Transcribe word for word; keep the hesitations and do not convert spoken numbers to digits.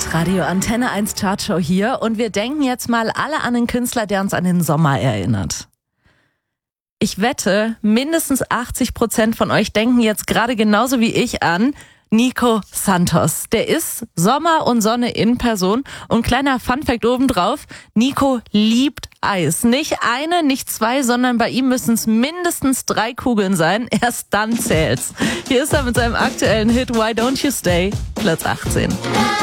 Hitradio Antenne eins Chartshow hier und wir denken jetzt mal alle an einen Künstler, der uns an den Sommer erinnert. Ich wette, mindestens achtzig Prozent von euch denken jetzt gerade genauso wie ich an Nico Santos. Der ist Sommer und Sonne in Person. Und kleiner Funfact obendrauf, Nico liebt Eis. Nicht eine, nicht zwei, sondern bei ihm müssen es mindestens drei Kugeln sein. Erst dann zählt's. Hier ist er mit seinem aktuellen Hit Why Don't You Stay, Platz achtzehn.